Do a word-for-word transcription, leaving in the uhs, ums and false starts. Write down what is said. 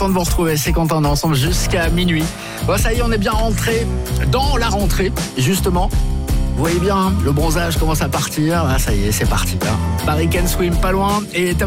content de vous retrouver, c'est Quentin, on est ensemble jusqu'à minuit. Bon, ça y est, on est bien rentré dans la rentrée, justement. Vous voyez bien, le bronzage commence à partir. Ah, ça y est, c'est parti. Hein. Paris Can Swim, pas loin. Et